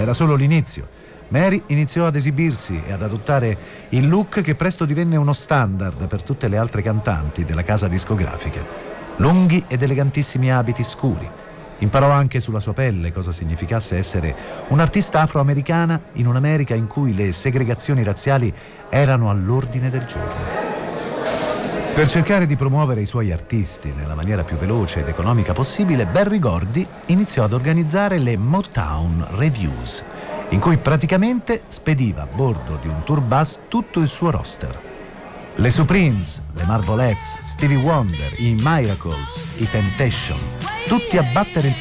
era solo l'inizio. Mary iniziò ad esibirsi e ad adottare il look che presto divenne uno standard per tutte le altre cantanti della casa discografica. Lunghi ed elegantissimi abiti scuri. Imparò anche sulla sua pelle cosa significasse essere un'artista afroamericana in un'America in cui le segregazioni razziali erano all'ordine del giorno. Per cercare di promuovere i suoi artisti nella maniera più veloce ed economica possibile, Berry Gordy iniziò ad organizzare le Motown Reviews, in cui praticamente spediva a bordo di un tour bus tutto il suo roster. Le Supremes, le Marvelettes, Stevie Wonder, i Miracles, i Temptation, tutti a battere il